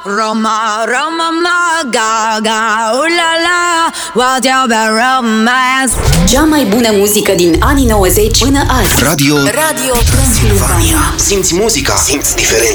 Roma, Roma, ma, ga, la la, what your romance. Cea mai bună muzică din anii 90 până azi. Radio Transilvania. Simți muzica, simți diferența.